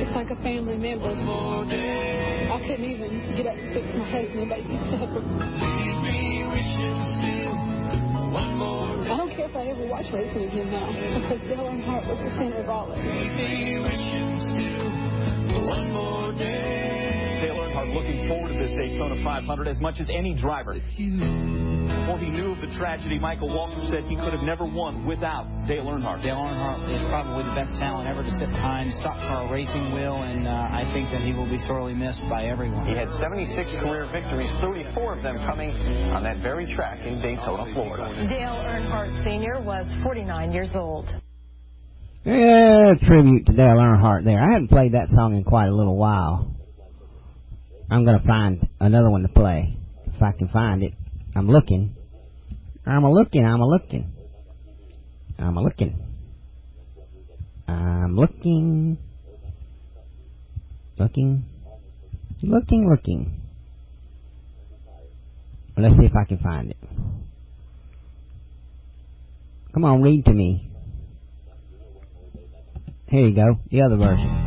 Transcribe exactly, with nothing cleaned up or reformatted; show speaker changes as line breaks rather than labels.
It's like a family member. I couldn't even get up and fix my husband and baby supper. I don't care if I ever watch racing again now, because Dale Earnhardt was the center of all of it.
Dale Earnhardt looking forward to this Daytona five hundred as much as any driver. Before he knew of the tragedy, Michael Waltrip said he could have never won without Dale Earnhardt.
Dale Earnhardt is probably the best talent ever to sit behind stock car racing wheel, and uh, I think that he will be sorely missed by everyone.
He had seventy-six career victories, thirty-four of them coming on that very track in Daytona, Florida.
Dale Earnhardt Senior was forty-nine years old.
Yeah, tribute to Dale Earnhardt there. I haven't played that song in quite a little while. I'm going to find another one to play, if I can find it. I'm looking. I'm a looking. I'm a looking. I'm a looking. I'm looking. Looking. Looking, looking. Well, let's see if I can find it. Come on, read to me. Here you go, the other version.